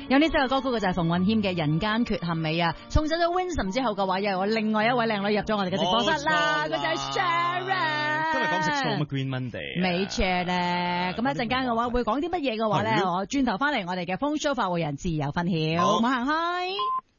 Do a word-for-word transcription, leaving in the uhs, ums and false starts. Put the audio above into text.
有呢首嘅歌曲嘅就係馮允謙嘅《人間缺陷美》啊。送走咗 Winston 之後嘅話，又有另外一位靚女入咗我哋嘅直播室啦，佢就係 Sharon。 今日講食素乜 Green Monday。 美謝咧，咁一陣間嘅話會講啲乜嘢嘅話咧，我轉頭翻嚟我哋嘅風騷發匯人自由分曉，冇行開。